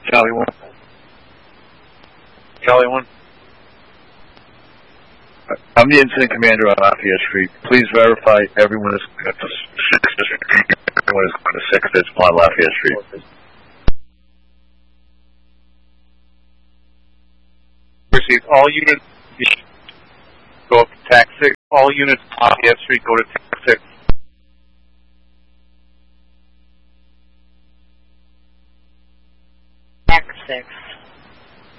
Charlie 1. Charlie 1. I'm the incident commander on Lafayette Street. Please verify everyone is going to 6th on Lafayette Street. Received. All units go up to TAC 6. All units on Lafayette Street go to TAC 6. TAC 6.